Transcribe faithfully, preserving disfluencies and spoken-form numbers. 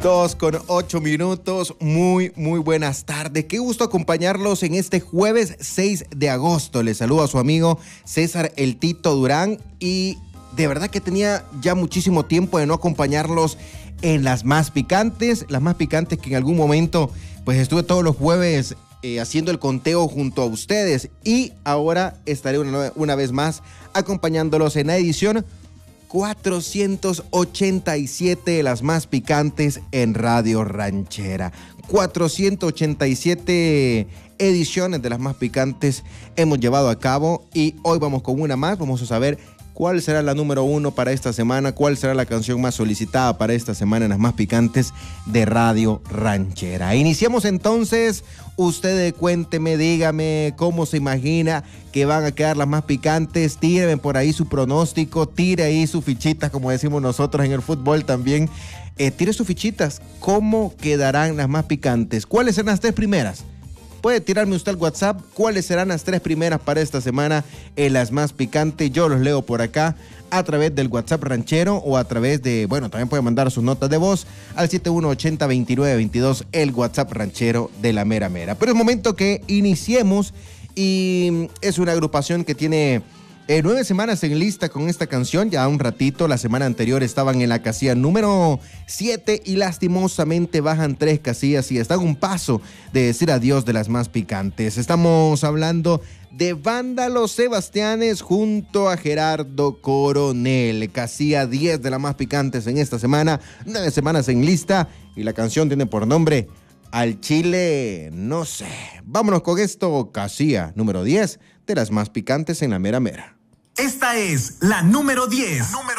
Dos con ocho minutos, muy, muy buenas tardes. Qué gusto acompañarlos en este jueves seis de agosto. Les saludo a su amigo César El Tito Durán y de verdad que tenía ya muchísimo tiempo de no acompañarlos en las más picantes, las más picantes que en algún momento pues estuve todos los jueves eh, haciendo el conteo junto a ustedes y ahora estaré una, una vez más acompañándolos en la edición cuatrocientos ochenta y siete de las más picantes en Radio Ranchera. cuatrocientos ochenta y siete ediciones de las más picantes hemos llevado a cabo y hoy vamos con una más. Vamos a saber cuál será la número uno para esta semana, cuál será la canción más solicitada para esta semana en las más picantes de Radio Ranchera. Iniciamos entonces. Usted cuénteme, dígame cómo se imagina que van a quedar las más picantes. Tíreme por ahí su pronóstico, tire ahí sus fichitas, como decimos nosotros en el fútbol también. Eh, tire sus fichitas. ¿Cómo quedarán las más picantes? ¿Cuáles serán las tres primeras? Puede tirarme usted al WhatsApp cuáles serán las tres primeras para esta semana en las más picantes. Yo los leo por acá a través del WhatsApp ranchero o a través de, bueno, también puede mandar sus notas de voz al siete uno ocho cero, dos nueve dos dos, el WhatsApp ranchero de la mera mera. Pero es momento que iniciemos y es una agrupación que tiene Eh, nueve semanas en lista con esta canción, ya un ratito. La semana anterior estaban en la casilla número siete y lastimosamente bajan tres casillas y están a un paso de decir adiós de las más picantes. Estamos hablando de Banda Los Sebastianes junto a Gerardo Coronel. Casilla diez de las más picantes en esta semana, nueve semanas en lista y la canción tiene por nombre Al Chile No Sé. Vámonos con esto, casilla número diez de las más picantes en la mera mera. Esta es la número diez. Número